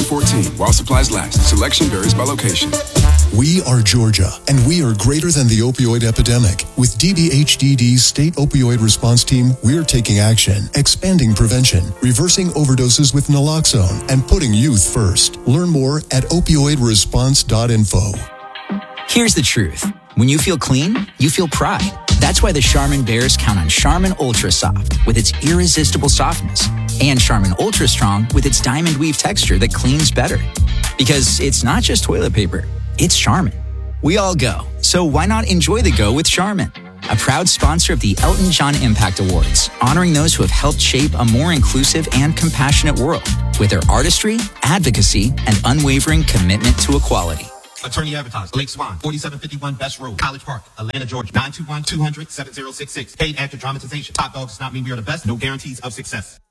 $1.14 while supplies last. Selection varies by location. We are Georgia, and we are greater than the opioid epidemic. With DBHDD's State Opioid Response Team, we're taking action, expanding prevention, reversing overdoses with naloxone, and putting youth first. Learn more at opioidresponse.info. Here's the truth. When you feel clean, you feel pride. That's why the Charmin Bears count on Charmin Ultra Soft with its irresistible softness and Charmin Ultra Strong with its diamond weave texture that cleans better. Because it's not just toilet paper, it's Charmin. We all go, so why not enjoy the go with Charmin? A proud sponsor of the Elton John Impact Awards, honoring those who have helped shape a more inclusive and compassionate world with their artistry, advocacy, and unwavering commitment to equality. Attorney advertised. Lake Swan, 4751 Best Road, College Park, Atlanta, Georgia. 921-200-7066. Paid after dramatization. Top dog does not mean we are the best. No guarantees of success.